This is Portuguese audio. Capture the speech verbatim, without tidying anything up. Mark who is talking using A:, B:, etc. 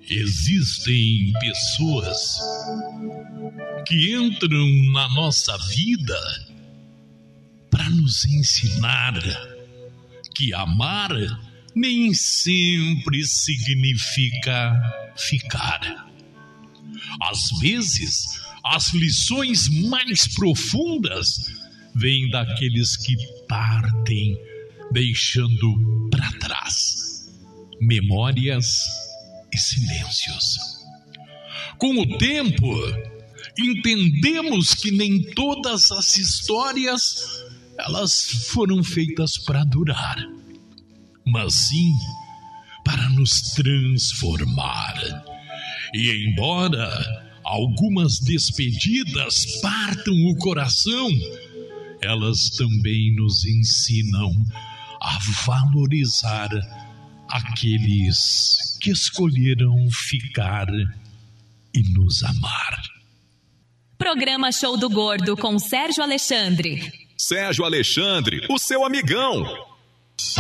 A: Existem pessoas que entram na nossa vida para nos ensinar que amar nem sempre significa ficar. Às vezes, as lições mais profundas vêm daqueles que partem, deixando para trás memórias e silêncios. Com o tempo, entendemos que nem todas as histórias elas foram feitas para durar, mas sim para nos transformar. E embora algumas despedidas partam o coração, elas também nos ensinam a valorizar aqueles que escolheram ficar e nos amar.
B: Programa Show do Gordo com Sérgio Alexandre.
C: Sérgio Alexandre, o seu amigão.